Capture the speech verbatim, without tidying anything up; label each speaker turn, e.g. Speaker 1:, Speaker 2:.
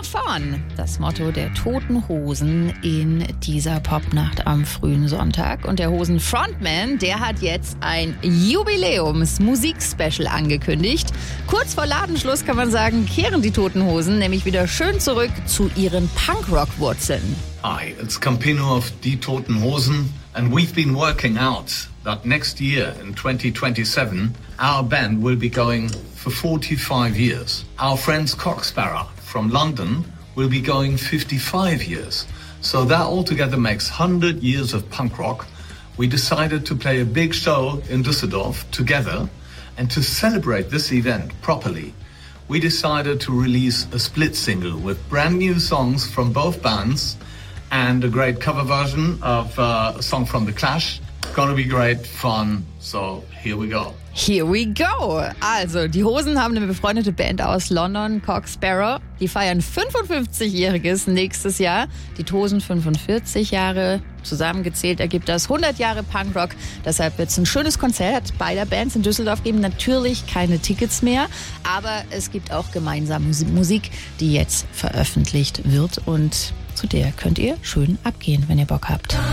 Speaker 1: Fun, das Motto der Toten Hosen in dieser Popnacht am frühen Sonntag. Und der Hosen-Frontman, der hat jetzt ein Jubiläums-Musik-Special angekündigt. Kurz vor Ladenschluss kann man sagen, kehren die Toten Hosen nämlich wieder schön zurück zu ihren Punkrock-Wurzeln.
Speaker 2: Hi, it's Campino of Die Toten Hosen, and we've been working out that next year in twenty twenty-seven, our band will be going for forty-five years. Our friends Cocksparrow from London will be going fifty-five years. So that altogether makes one hundred years of punk rock. We decided to play a big show in Düsseldorf together, and to celebrate this event properly, we decided to release a split single with brand new songs from both bands and a great cover version of uh, a song from The Clash. Gonna be great fun, so here we go.
Speaker 1: Here we go. Also, die Hosen haben eine befreundete Band aus London, Cocksparrow. Die feiern fünfundfünfzigjähriges nächstes Jahr. Die Tosen fünfundvierzig Jahre. Zusammengezählt ergibt das hundert Jahre Punkrock. Deshalb wird es ein schönes Konzert beider Bands in Düsseldorf geben. Natürlich keine Tickets mehr, aber es gibt auch gemeinsame Musik, die jetzt veröffentlicht wird. Und zu der könnt ihr schön abgehen, wenn ihr Bock habt.